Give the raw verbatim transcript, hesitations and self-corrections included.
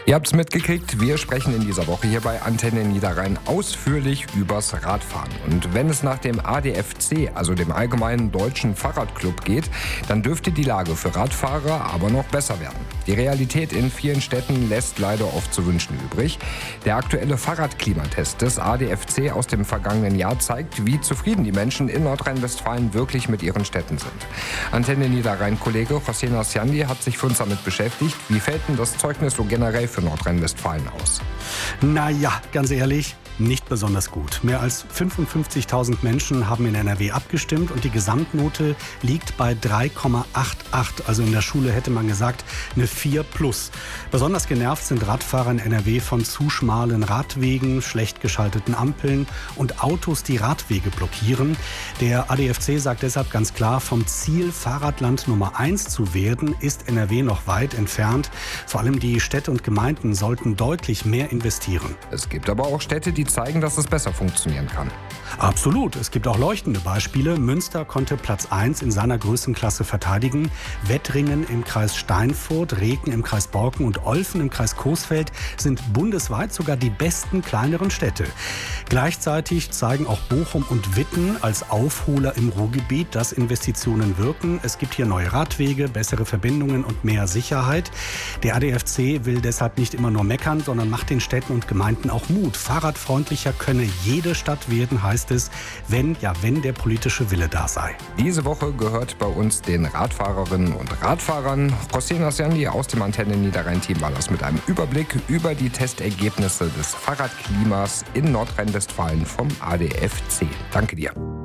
Ihr habt es mitgekriegt, wir sprechen in dieser Woche hier bei Antenne Niederrhein ausführlich übers Radfahren. Und wenn es nach dem A D F C, also dem Allgemeinen Deutschen Fahrradclub, geht, dann dürfte die Lage für Radfahrer aber noch besser werden. Die Realität in vielen Städten lässt leider oft zu wünschen übrig. Der aktuelle Fahrradklimatest des A D F C aus dem vergangenen Jahr zeigt, wie zufrieden die Menschen in Nordrhein-Westfalen wirklich mit ihren Städten sind. Antenne Niederrhein-Kollege José Nasciandi hat sich für uns damit beschäftigt. Wie fällt denn das Zeugnis so generell für Nordrhein-Westfalen aus? Naja, ganz ehrlich, nicht besonders gut. Mehr als fünfundfünfzigtausend Menschen haben in N R W abgestimmt und die Gesamtnote liegt bei drei Komma achtundachtzig. Also in der Schule hätte man gesagt, eine vier plus. Besonders genervt sind Radfahrer in N R W von zu schmalen Radwegen, schlecht geschalteten Ampeln und Autos, die Radwege blockieren. Der A D F C sagt deshalb ganz klar, vom Ziel, Fahrradland Nummer eins zu werden, ist N R W noch weit entfernt. Vor allem die Städte und Gemeinden sollten deutlich mehr investieren. Es gibt aber auch Städte, die zeigen, dass es besser funktionieren kann. Absolut. Es gibt auch leuchtende Beispiele. Münster konnte Platz eins in seiner Größenklasse verteidigen. Wettringen im Kreis Steinfurt, Reken im Kreis Borken und Olfen im Kreis Coesfeld sind bundesweit sogar die besten kleineren Städte. Gleichzeitig zeigen auch Bochum und Witten als Aufholer im Ruhrgebiet, dass Investitionen wirken. Es gibt hier neue Radwege, bessere Verbindungen und mehr Sicherheit. Der A D F C will deshalb nicht immer nur meckern, sondern macht den Städten und Gemeinden auch Mut. Fahrradfreundlicher könne jede Stadt werden, heißt es, wenn, ja, wenn der politische Wille da sei. Diese Woche gehört bei uns den Radfahrerinnen und Radfahrern. José Nasciandi aus dem Antenne Niederrhein-Team war das mit einem Überblick über die Testergebnisse des Fahrradklimas in Nordrhein-Westfalen vom A D F C. Danke dir.